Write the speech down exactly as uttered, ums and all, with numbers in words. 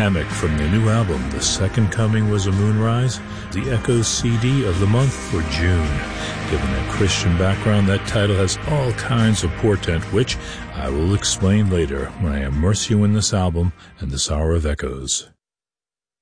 Hammock from the new album, The Second Coming Was a Moonrise, the Echoes C D of the month for June. Given a Christian background, that title has all kinds of portent, which I will explain later when I immerse you in this album and this hour of Echoes.